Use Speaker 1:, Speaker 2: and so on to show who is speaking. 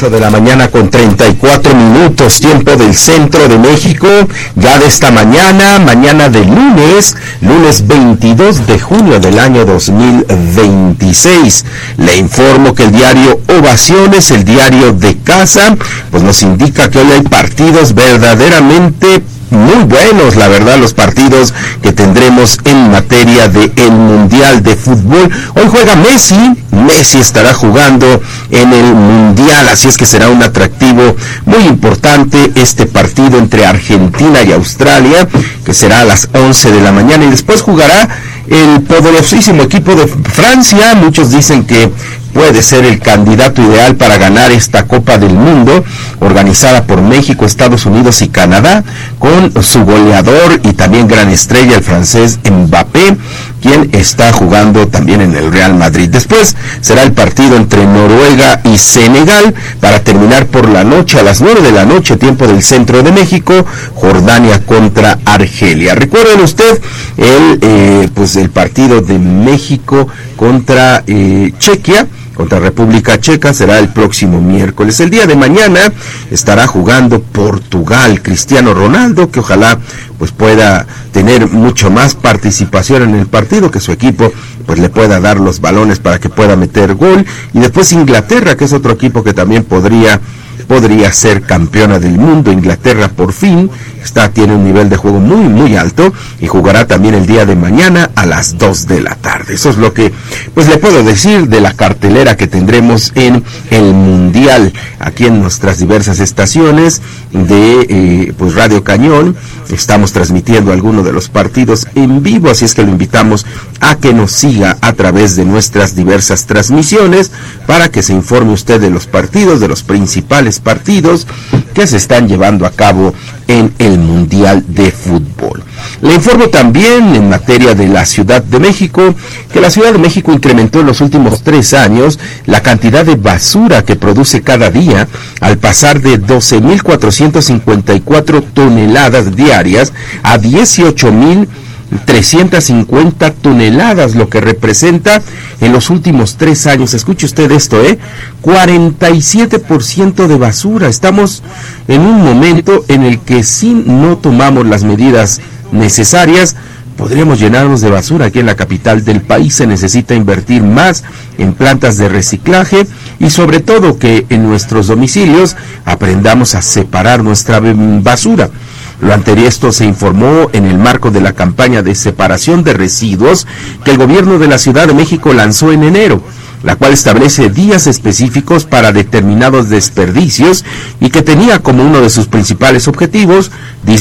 Speaker 1: 8 de la mañana con 34 minutos, tiempo del centro de México, ya de esta mañana de lunes 22 de junio del año 2026. Le informo que el diario Ovaciones, el diario de casa, pues nos indica que hoy hay partidos verdaderamente muy buenos, la verdad, los partidos que tendremos en materia de el Mundial de Fútbol. Hoy juega Messi estará jugando en el Mundial, así es que será un atractivo muy importante este partido entre Argentina y Australia, que será a las 11 de la mañana, y después jugará el poderosísimo equipo de Francia. Muchos dicen que puede ser el candidato ideal para ganar esta Copa del Mundo, organizada por México, Estados Unidos y Canadá, con su goleador y también gran estrella, el francés Mbappé, quien está jugando también en el Real Madrid. Después será el partido entre Noruega y Senegal, para terminar por la noche, a las 9 de la noche, tiempo del centro de México, Jordania contra Argelia. Recuerden usted el partido de México contra Chequia, contra República Checa, será el próximo miércoles. El día de mañana estará jugando Portugal, Cristiano Ronaldo, que ojalá pues pueda tener mucho más participación en el partido, que su equipo pues le pueda dar los balones para que pueda meter gol. Y después Inglaterra, que es otro equipo que también podría ser campeona del mundo. Inglaterra por fin tiene un nivel de juego muy muy alto y jugará también el día de mañana a las 2 de la tarde. Eso es lo que pues le puedo decir de la cartelera que tendremos en el Mundial aquí en nuestras diversas estaciones de Radio Cañón. Estamos transmitiendo algunos de los partidos en vivo, así es que lo invitamos a que nos siga a través de nuestras diversas transmisiones para que se informe usted de los partidos, de los principales partidos que se están llevando a cabo en el Mundial de Fútbol. Le informo también en materia de la Ciudad de México, que la Ciudad de México incrementó en los últimos 3 años la cantidad de basura que produce cada día, al pasar de 12.454 toneladas diarias a 18.350 toneladas, lo que representa en los últimos 3 años, escuche usted esto, 47% de basura. Estamos en un momento en el que si no tomamos las medidas necesarias, podríamos llenarnos de basura. Aquí en la capital del país se necesita invertir más en plantas de reciclaje y sobre todo que en nuestros domicilios aprendamos a separar nuestra basura. Lo anterior esto se informó en el marco de la campaña de separación de residuos que el gobierno de la Ciudad de México lanzó en enero, la cual establece días específicos para determinados desperdicios y que tenía como uno de sus principales objetivos disminuir